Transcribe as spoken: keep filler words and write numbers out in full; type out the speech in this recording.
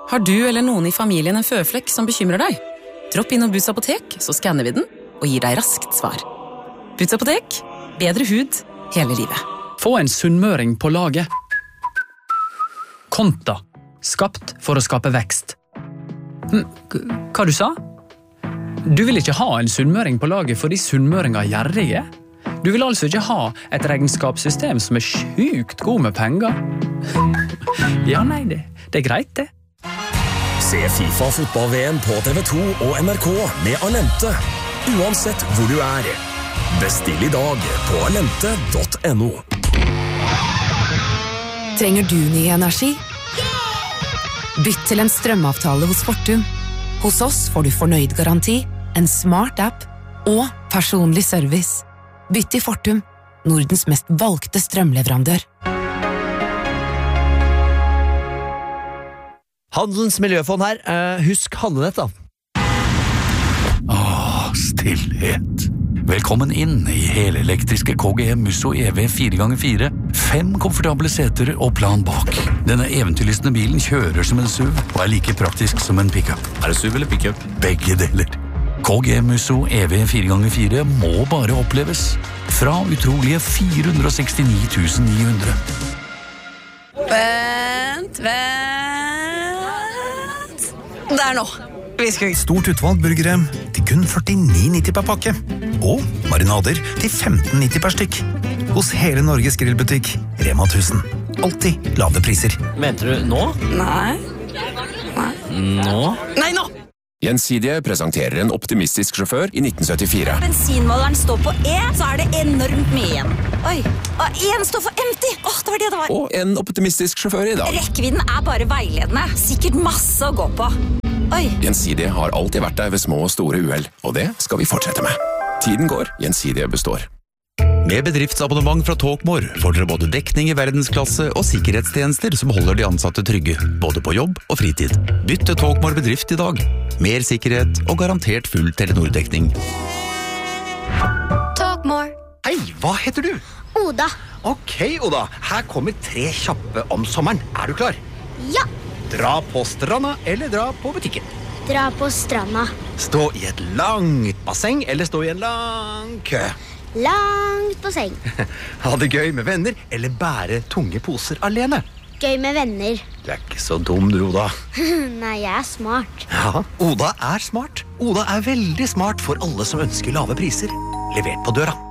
Har du eller noen i familien en føflekk som bekymrer deg? Dropp innom Boots apotek, så skanner vi den og gir deg raskt svar. Boots apotek, bedre hud hele livet. Få en sunnmøring på laget. Konta, skapt for å skape vekst. Hm, hva du sa? Du vil ikke ha en sunnmøring på laget fordi sunnmøringer er gjerrige? Du vil altså ikke ha et regnskapssystem som er sjukt god med penger? Ja, nei, det, det er greit det. Se FIFA fotball-V M på T V to og N R K med Alente. Uansett hvor du er. Bestill i dag på alente punktum no. Trenger du ny energi? Bytt til en strømavtale hos Fortum. Hos oss får du fornøyd garanti, en smart app og personlig service. Bytt til Fortum, Nordens mest valgte strømleverandør. Handelens miljøfond her. Uh, husk handlenett da. Åh, stillhet. Velkommen inn i helelektriske K G M Musso E V fire ganger fire. Fem komfortable seter og plan bak. Denne eventyrlystne bilen kjører som en S U V og er like praktisk som en pickup. Er det S U V eller pickup? Begge deler. K G M Musso E V fire ganger fire må bare oppleves. Fra utrolige fire hundre og sekstini tusen ni hundre. Vent, vent. Der nå. Stort utvalg burgere til kun førtini nitti per pakke. Og marinader til femten nitti per stykk. Hos hele Norges grillbutikk, Rema tusen. Alltid lave priser. Mente du nå? Nei. Nei. Nå? Nei, nå! Gjensidige presenterer en optimistisk sjåfør i nitten syttifire. Bensinmåleren står på E, så er det enormt mye igjen. Oi, og en står for empty. Åh, det var det det var. Og en optimistisk sjåfør i dag. Rekkevidden er bare veiledende. Sikkert masse å gå på. Oi. Gjensidige har alltid vært der ved små og store uhell, og det skal vi fortsette med. Tiden går, Gjensidige består. Med bedriftsabonnement fra Talkmore får dere både dekning i verdensklasse og sikkerhetstjenester som holder de ansatte trygge, både på jobb og fritid. Bytt til Talkmore bedrift i dag. Mer sikkerhet og garantert full Telenor-dekning. Talkmore. Hei, hva heter du? Oda. Ok, Oda. Her kommer tre kjappe om sommeren. Er du klar? Ja. Dra på stranda eller dra på butikken? Dra på stranda. Stå i et langt basseng eller stå i en lang kø? Langt basseng. Ha det gøy med venner eller bære tunge poser alene? Gøy med venner. Du er ikke så dum, du, Oda. Nei, jeg er smart. Ja, Oda er smart. Oda er veldig smart for alle som ønsker lave priser. Levert på døra.